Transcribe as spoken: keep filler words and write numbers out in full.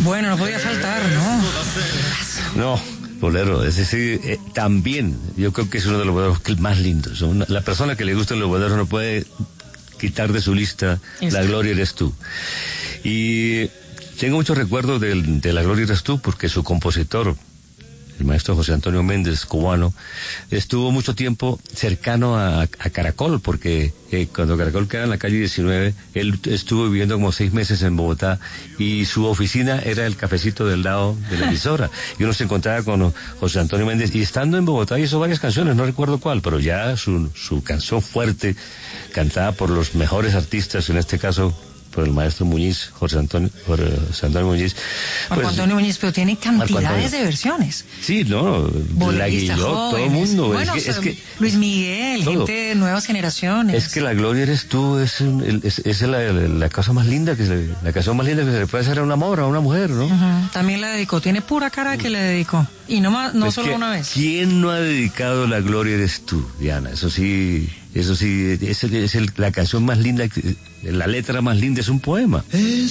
Bueno, no podía faltar, ¿no? No, bolero, es decir, eh, también, yo creo que es uno de los boleros más lindos. Una, la persona que le gustan los boleros no puede quitar de su lista Esto. La Gloria Eres Tú. Y tengo muchos recuerdos de, de La Gloria Eres Tú, porque su compositor, el maestro José Antonio Méndez, cubano, estuvo mucho tiempo cercano a, a Caracol, porque eh, cuando Caracol queda en la calle diecinueve, él estuvo viviendo como seis meses en Bogotá, y su oficina era el cafecito del lado de la emisora, y uno se encontraba con José Antonio Méndez, y estando en Bogotá hizo varias canciones, no recuerdo cuál, pero ya su, su canción fuerte, cantada por los mejores artistas, en este caso por el maestro Muñiz, José Antonio, José Antonio Muñiz. Marco Pues, Antonio Muñiz, pero tiene cantidades Antonio. de versiones. Sí, no, la Boleristas Guillot, todo el jóvenes. mundo. Bueno, es que, o sea, es que, Luis Miguel, todo. gente de nuevas generaciones. Es que La Gloria Eres Tú es, un- el- es, es la, la, la cosa más linda que se, la canción más linda que se le puede hacer a un amor, a una mujer, ¿no? Ujú, también la dedicó, tiene pura cara que le dedicó. Y no, más, no Es solo que, una vez. ¿quién no ha dedicado La Gloria Eres Tú, Diana? Eso sí, eso sí, es, el- es el- la canción más linda, que- la letra más linda, es un poema.